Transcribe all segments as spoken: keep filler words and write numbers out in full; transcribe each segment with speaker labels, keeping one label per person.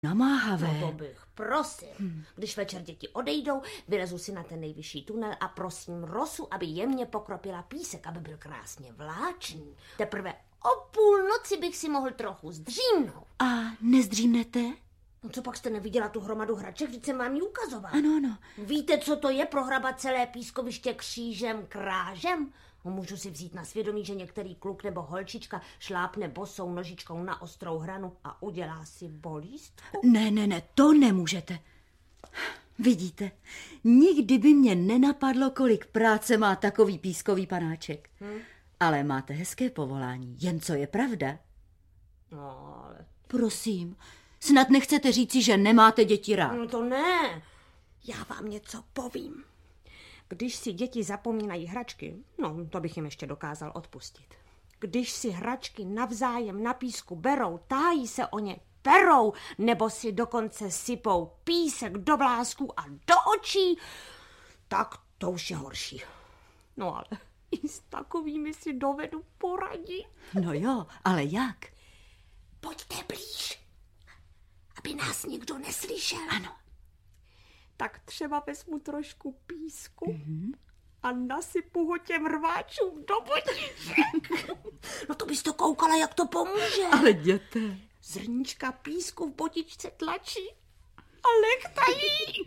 Speaker 1: namáhavé.
Speaker 2: No to bych prosil. Hmm. Když večer děti odejdou, vylezu si na ten nejvyšší tunel a prosím Rosu, aby jemně pokropila písek, aby byl krásně vláčný. Teprve o půlnoci bych si mohl trochu zdřímnout.
Speaker 1: A nezdřímnete?
Speaker 2: No co pak jste neviděla tu hromadu hraček, vždyť jsem vám ji ukazovala.
Speaker 1: Ano, ano.
Speaker 2: Víte, co to je prohrabat celé pískoviště křížem krážem? No, můžu si vzít na svědomí, že některý kluk nebo holčička šlápne bosou nožičkou na ostrou hranu a udělá si bolístku?
Speaker 1: Ne, ne, ne, to nemůžete. Vidíte, nikdy by mě nenapadlo, kolik práce má takový pískový panáček. Hmm? Ale máte hezké povolání, jen co je pravda.
Speaker 2: No, ale...
Speaker 1: Prosím, snad nechcete říci, že nemáte děti rád.
Speaker 2: No to ne, já vám něco povím. Když si děti zapomínají hračky, no to bych jim ještě dokázal odpustit. Když si hračky navzájem na písku berou, tájí se o ně, perou, nebo si dokonce sypou písek do vlásků a do očí, tak to už je horší. No ale i s takovými si dovedu poradit.
Speaker 1: No jo, ale jak?
Speaker 2: Pojďte blíž, aby nás nikdo neslyšel.
Speaker 1: Ano.
Speaker 2: Tak třeba vezmu trošku písku
Speaker 1: mm-hmm.
Speaker 2: a nasypu ho těm rváčům do botiček. No to bys to koukala, jak to pomůže.
Speaker 1: Ale jděte.
Speaker 2: Zrníčka písku v botičce tlačí a lektají.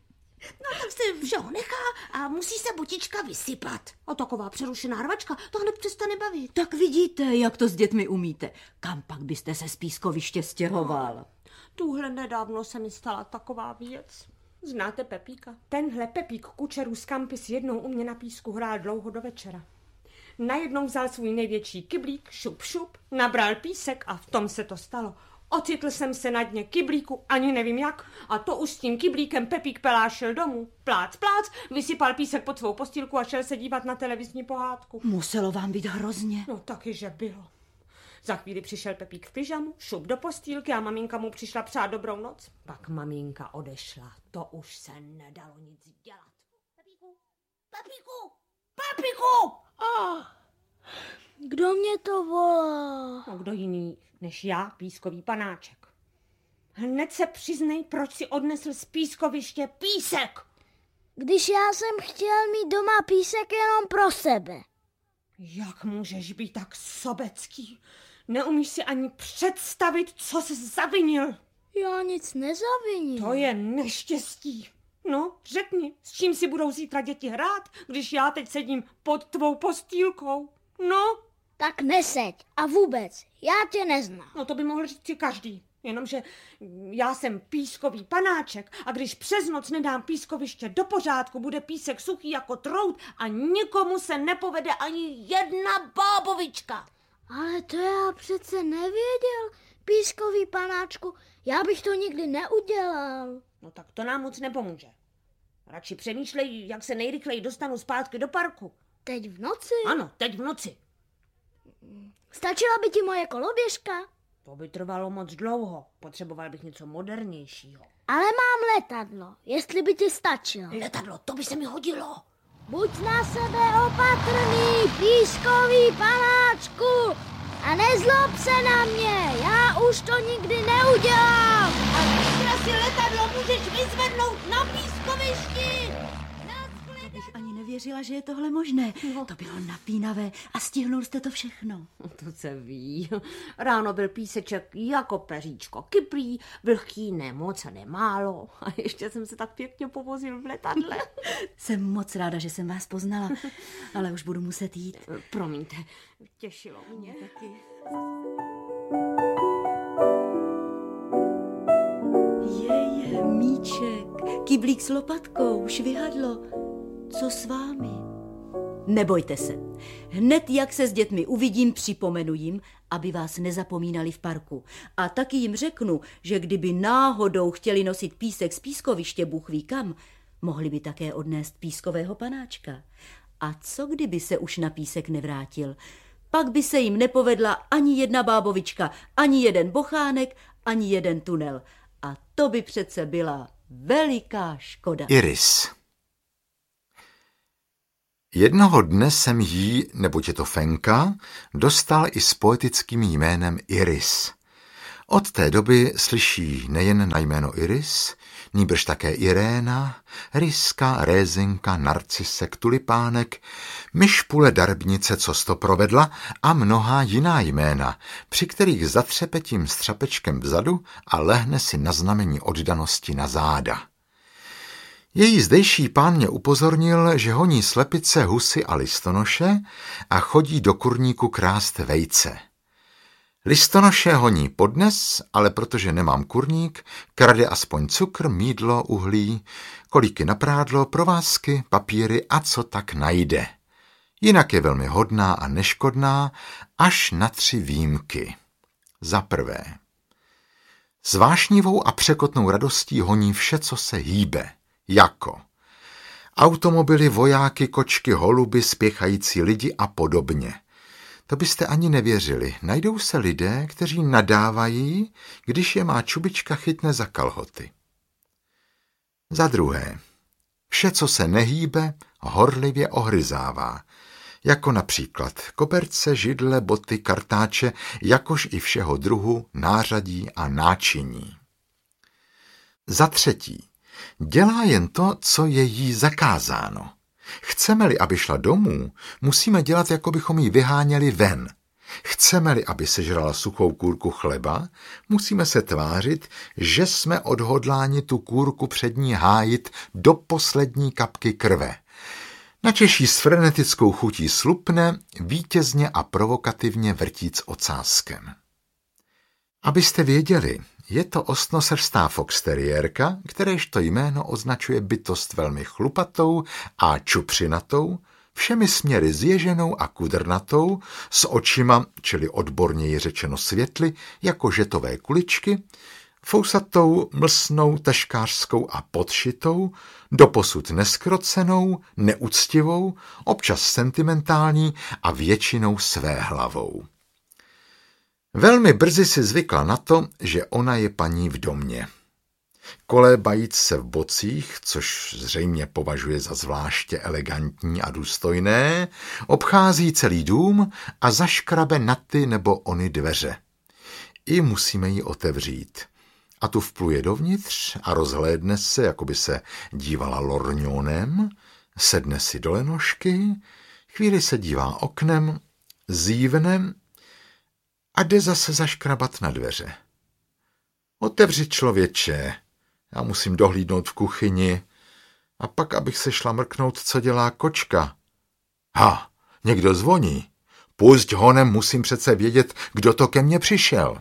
Speaker 2: No tak se všeho nechá a musí se botička vysypat. A taková přerušená rvačka to hned přestane bavit.
Speaker 1: Tak vidíte, jak to s dětmi umíte. Kam pak byste se z pískoviště stěhoval?
Speaker 2: No, tuhle nedávno se mi stala taková věc. Znáte Pepíka? Tenhle Pepík Kučerů z Kampis jednou u mě na písku hrál dlouho do večera. Najednou vzal svůj největší kyblík, šup šup, nabral písek a v tom se to stalo. Ocitl jsem se na dně kyblíku, ani nevím jak, a to už s tím kyblíkem Pepík Pelá šel domů. Plác, plác, vysypal písek pod svou postýlku a šel se dívat na televizní pohádku.
Speaker 1: Muselo vám být hrozně.
Speaker 2: No taky, že bylo. Za chvíli přišel Pepík v pyžamu, šup do postýlky a maminka mu přišla přát dobrou noc. Pak maminka odešla, to už se nedalo nic dělat. Pepíku, Pepíku, Pepíku!
Speaker 3: Oh, kdo mě to volá?
Speaker 2: No kdo jiný než já, pískový panáček. Hned se přiznej, proč si odnesl z pískoviště písek.
Speaker 3: Když já jsem chtěl mít doma písek jenom pro sebe.
Speaker 2: Jak můžeš být tak sobecký? Neumíš si ani představit, co jsi zavinil.
Speaker 3: Já nic nezavinil.
Speaker 2: To je neštěstí. No, řekni, s čím si budou zítra děti hrát, když já teď sedím pod tvou postýlkou? No?
Speaker 3: Tak neseď a vůbec, já tě neznám.
Speaker 2: No to by mohl říct si každý. Jenomže já jsem pískový panáček a když přes noc nedám pískoviště do pořádku, bude písek suchý jako trout a nikomu se nepovede ani jedna bábovička.
Speaker 3: Ale to já přece nevěděl, pískový panáčku, já bych to nikdy neudělal.
Speaker 2: No tak to nám moc nepomůže. Radši přemýšlej, jak se nejrychleji dostanu zpátky do parku.
Speaker 3: Teď v noci?
Speaker 2: Ano, teď v noci.
Speaker 3: Stačila by ti moje koloběžka?
Speaker 2: To by trvalo moc dlouho. Potřeboval bych něco modernějšího.
Speaker 3: Ale mám letadlo, jestli by ti stačilo.
Speaker 2: Letadlo, to by se mi hodilo.
Speaker 3: Buď na sebe opatrný, pískový panáčku, a nezlob se na mě, já už to nikdy neudělám.
Speaker 2: A zítra si letadlo můžeš vyzvednout na pískovišti.
Speaker 1: Bych ani nevěřila, že je tohle možné. No. To bylo napínavé a stihnul jste to všechno.
Speaker 2: To se ví. Ráno byl píseček jako peříčko kyplý, vlhký nemoc a nemálo. A ještě jsem se tak pěkně povozil v letadle.
Speaker 1: Jsem moc ráda, že jsem vás poznala, ale už budu muset jít.
Speaker 2: Promiňte, těšilo mě.
Speaker 1: Taky. Je, je, míček, kyblík s lopatkou, švihadlo. Co s vámi? Nebojte se. Hned jak se s dětmi uvidím, připomenu jim, aby vás nezapomínali v parku. A taky jim řeknu, že kdyby náhodou chtěli nosit písek z pískoviště Bůh ví kam, mohli by také odnést pískového panáčka. A co kdyby se už na písek nevrátil? Pak by se jim nepovedla ani jedna bábovička, ani jeden bochánek, ani jeden tunel. A to by přece byla veliká škoda.
Speaker 4: Iris. Jednoho dne jsem jí, neboť je to Fenka, dostal i s poetickým jménem Iris. Od té doby slyší nejen na jméno Iris, nýbrž také Iréna, Ryska, Rézinka, Narcisek, Tulipánek, Myšpule Darbnice, co to provedla a mnohá jiná jména, při kterých zatřepe tím střapečkem vzadu a lehne si na znamení oddanosti na záda. Její zdejší pán mě upozornil, že honí slepice, husy a listonoše a chodí do kurníku krást vejce. Listonoše honí podnes, ale protože nemám kurník, krade aspoň cukr, mýdlo, uhlí, kolíky na prádlo, provázky, papíry a co tak najde. Jinak je velmi hodná a neškodná, až na tři výjimky. Za prvé. S vášnivou a překotnou radostí honí vše, co se hýbe, jako automobily, vojáky, kočky, holuby, spěchající lidi a podobně. To byste ani nevěřili. Najdou se lidé, kteří nadávají, když je má čubička chytne za kalhoty. Za druhé, vše, co se nehýbe, horlivě ohryzává, jako například koberce, židle, boty, kartáče, jakož i všeho druhu, nářadí a náčiní. Za třetí, dělá jen to, co je jí zakázáno. Chceme-li, aby šla domů, musíme dělat, jako bychom ji vyháněli ven. Chceme-li, aby sežrala suchou kůrku chleba, musíme se tvářit, že jsme odhodláni tu kůrku před ní hájit do poslední kapky krve. Načež s frenetickou chutí slupne, vítězně a provokativně vrtíc ocáskem. Abyste věděli, je to ostnosrstá foxteriérka, kteréžto jméno označuje bytost velmi chlupatou a čupřinatou, všemi směry zježenou a kudrnatou, s očima, čili odborněji řečeno světly, jako žetové kuličky, fousatou, mlsnou, taškářskou a podšitou, doposud neskrocenou, neúctivou, občas sentimentální a většinou svéhlavou. Velmi brzy si zvykla na to, že ona je paní v domě. Kolébajíc se v bocích, což zřejmě považuje za zvláště elegantní a důstojné, obchází celý dům a zaškrabe na ty nebo ony dveře. I musíme ji otevřít. A tu vpluje dovnitř a rozhlédne se, jako by se dívala lorňonem, sedne si do lenošky, chvíli se dívá oknem, zívne a jde zase zaškrabat na dveře. Otevři, člověče, já musím dohlídnout v kuchyni a pak, abych se šla mrknout, co dělá kočka. Ha, někdo zvoní. Pusť honem, musím přece vědět, kdo to ke mně přišel.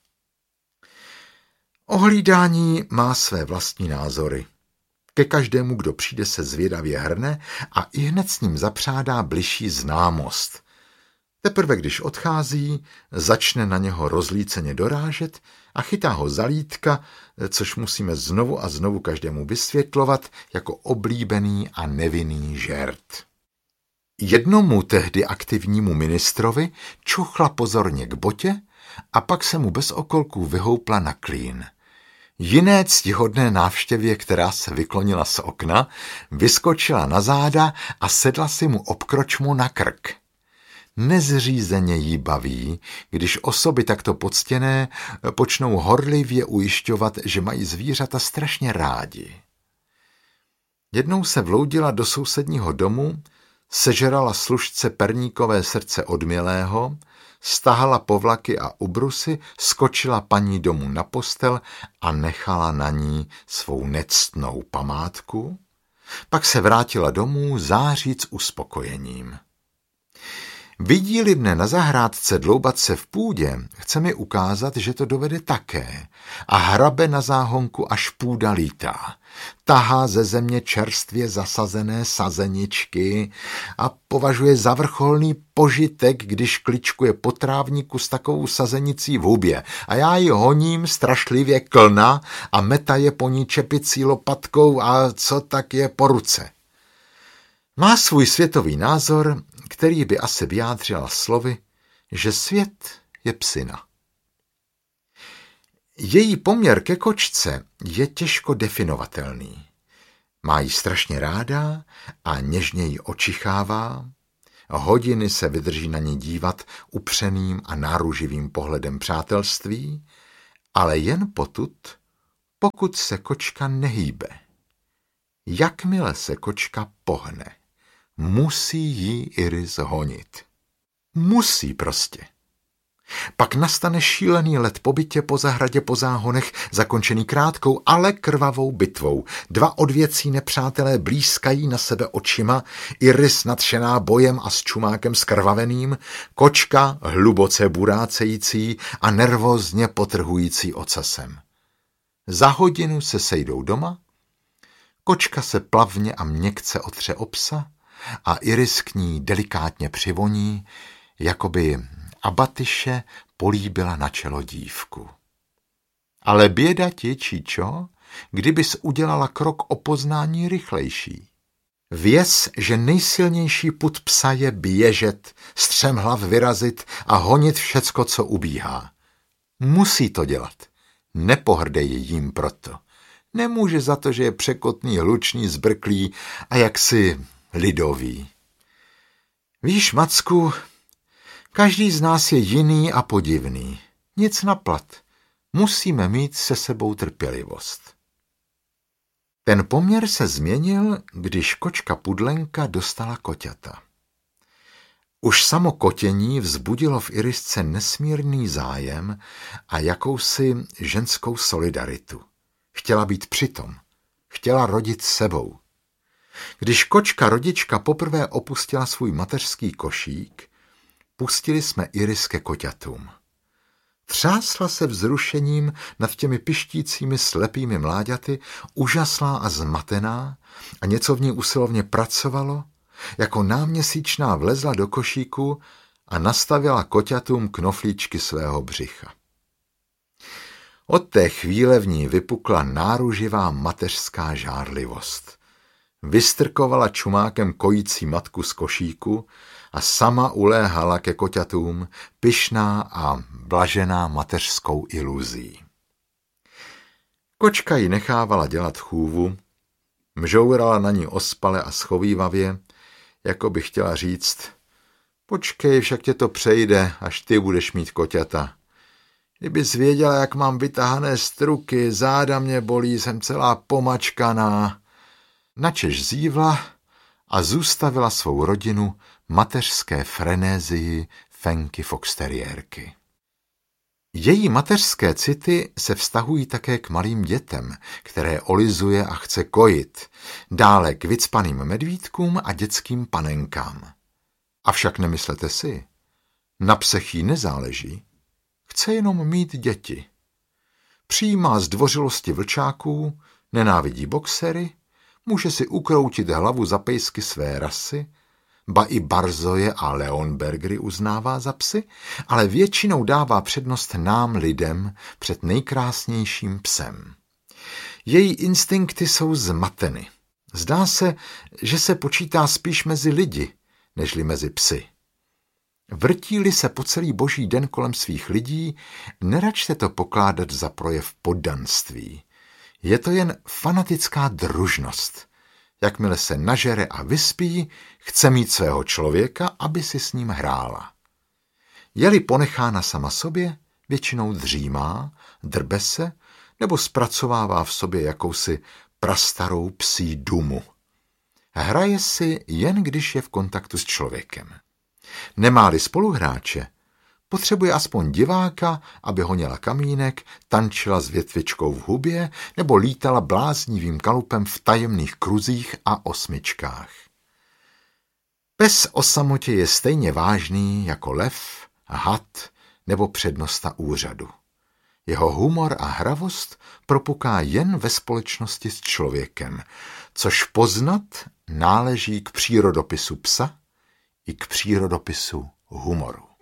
Speaker 4: Ohlídání má své vlastní názory. Ke každému, kdo přijde, se zvědavě hrne a ihned s ním zapřádá bližší známost. Teprve když odchází, začne na něho rozlíceně dorážet a chytá ho za lítka, což musíme znovu a znovu každému vysvětlovat jako oblíbený a nevinný žert. Jednomu tehdy aktivnímu ministrovi čuchla pozorně k botě a pak se mu bez okolků vyhoupla na klín. Jiné ctihodné návštěvě, která se vyklonila z okna, vyskočila na záda a sedla si mu obkročmu na krk. Nezřízeně jí baví, když osoby takto poctěné počnou horlivě ujišťovat, že mají zvířata strašně rádi. Jednou se vloudila do sousedního domu, sežrala služce perníkové srdce odmělého, stahala povlaky a ubrusy, skočila paní domu na postel a nechala na ní svou nectnou památku, pak se vrátila domů záříc uspokojením. Vidí-li mne na zahrádce dloubat se v půdě, chce mi ukázat, že to dovede také a hrabe na záhonku, až půda lítá. Tahá ze země čerstvě zasazené sazeničky a považuje za vrcholný požitek, když kličkuje po trávníku s takovou sazenicí v hubě a já ji honím strašlivě klna a metaje po ní čepicí lopatkou a co tak je po ruce. Má svůj světový názor, který by asi vyjádřila slovy, že svět je psina. Její poměr ke kočce je těžko definovatelný. Má ji strašně ráda a něžně ji očichává, hodiny se vydrží na ní dívat upřeným a náruživým pohledem přátelství ale jen potud, pokud se kočka nehýbe. Jakmile se kočka pohne, musí jí Iris honit. Musí prostě. Pak nastane šílený let po bytě, po zahradě, po záhonech, zakončený krátkou, ale krvavou bitvou. Dva odvěcí nepřátelé blízkají na sebe očima, Iris nadšená bojem a s čumákem skrvaveným, kočka hluboce burácející a nervózně potrhující ocasem. Za hodinu se sejdou doma, kočka se plavně a měkce otře o psa a Iris k ní delikátně přivoní, jakoby Abatyše políbila na čelo dívku. Ale běda ti, Čičo, kdybys udělala krok o poznání rychlejší. Věz, že nejsilnější pud psa je běžet, střemhlav vyrazit a honit všecko, co ubíhá. Musí to dělat. Nepohrdej jím proto. Nemůže za to, že je překotný, hlučný, zbrklý a jaksi lidový. Víš, Macku, každý z nás je jiný a podivný. Nic naplat. Musíme mít se sebou trpělivost. Ten poměr se změnil, když kočka Pudlenka dostala koťata. Už samo kotění vzbudilo v Irisce nesmírný zájem a jakousi ženskou solidaritu. Chtěla být přitom. Chtěla rodit sebou. Když kočka rodička poprvé opustila svůj mateřský košík, pustili jsme Iris ke koťatům. Třásla se vzrušením nad těmi pištícími slepými mláďaty, úžaslá a zmatená, a něco v ní usilovně pracovalo, jako náměsíčná vlezla do košíku a nastavila koťatům knoflíčky svého břicha. Od té chvíle v ní vypukla náruživá mateřská žárlivost. Vystrkovala čumákem kojící matku z košíku a sama uléhala ke koťatům, pyšná a blažená mateřskou iluzí. Kočka ji nechávala dělat chůvu, mžourala na ní ospale a schovívavě, jako by chtěla říct: počkej, však tě to přejde, až ty budeš mít koťata. Kdybys věděla, jak mám vytahané struky, záda mě bolí, jsem celá pomačkaná. Načež zívla a zůstavila svou rodinu mateřské frenézii Fenky foxteriérky. Její mateřské city se vztahují také k malým dětem, které olizuje a chce kojit, dále k vycpaným medvídkům a dětským panenkám. Avšak nemyslete si, na psech jí nezáleží, chce jenom mít děti. Přijímá zdvořilosti vlčáků, nenávidí boxery, může si ukroutit hlavu za pejsky své rasy, ba i barzoje a leonbergery uznává za psy, ale většinou dává přednost nám lidem před nejkrásnějším psem. Její instinkty jsou zmateny. Zdá se, že se počítá spíš mezi lidi, nežli mezi psy. Vrtí-li se po celý boží den kolem svých lidí, neračte to pokládat za projev poddanství. Je to jen fanatická družnost. Jakmile se nažere a vyspí, chce mít svého člověka, aby si s ním hrála. Je-li ponechána sama sobě, většinou dřímá, drbe se nebo zpracovává v sobě jakousi prastarou psí dumu. Hraje si, jen když je v kontaktu s člověkem. Nemá-li spoluhráče, potřebuje aspoň diváka, aby honěla kamínek, tančila s větvičkou v hubě nebo lítala bláznivým kalupem v tajemných kruzích a osmičkách. Pes o samotě je stejně vážný jako lev, had nebo přednosta úřadu. Jeho humor a hravost propuká jen ve společnosti s člověkem, což poznat náleží k přírodopisu psa i k přírodopisu humoru.